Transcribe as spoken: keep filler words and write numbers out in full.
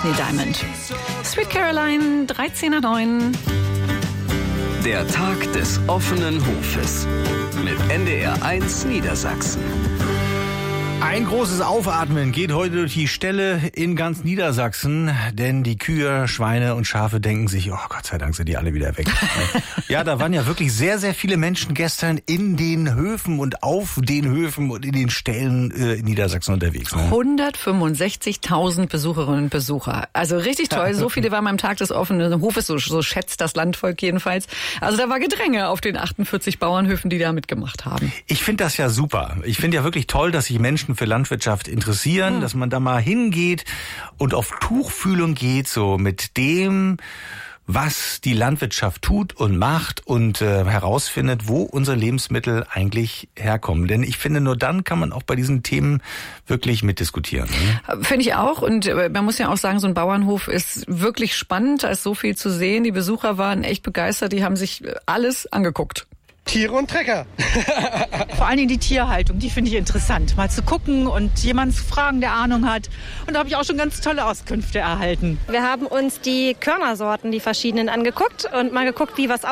Neil Diamond. Sweet Caroline, dreizehn nach neun. Der Tag des offenen Hofes mit N D R eins Niedersachsen. Ein großes Aufatmen geht heute durch die Ställe in ganz Niedersachsen, denn die Kühe, Schweine und Schafe denken sich, oh Gott sei Dank sind die alle wieder weg. Ja, da waren ja wirklich sehr, sehr viele Menschen gestern in den Höfen und auf den Höfen und in den Ställen äh, in Niedersachsen unterwegs. Ne? hundertfünfundsechzigtausend Besucherinnen und Besucher. Also richtig toll. So viele waren am Tag des offenen Hofes, so, so schätzt das Landvolk jedenfalls. Also da war Gedränge auf den achtundvierzig Bauernhöfen, die da mitgemacht haben. Ich finde das ja super. Ich finde ja wirklich toll, dass sich Menschen für Landwirtschaft interessieren, mhm. dass man da mal hingeht und auf Tuchfühlung geht, so mit dem, was die Landwirtschaft tut und macht und äh, herausfindet, wo unsere Lebensmittel eigentlich herkommen. Denn ich finde, nur dann kann man auch bei diesen Themen wirklich mitdiskutieren. Ne? Finde ich auch. Und man muss ja auch sagen, so ein Bauernhof ist wirklich spannend, da ist so viel zu sehen. Die Besucher waren echt begeistert, die haben sich alles angeguckt. Tiere und Trecker. Vor allen Dingen die Tierhaltung, die finde ich interessant. Mal zu gucken und jemanden zu fragen, der Ahnung hat. Und da habe ich auch schon ganz tolle Auskünfte erhalten. Wir haben uns die Körnersorten, die verschiedenen, angeguckt und mal geguckt, wie was